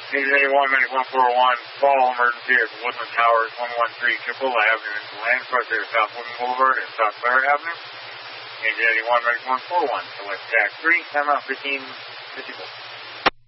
News 81, Medic 141, call emergency at Woodland Towers, 113 Chippewa Avenue, land structure at South Woodland Boulevard and South Clara Avenue. News 81, Medic 141, select TAC 3, timeout 1554.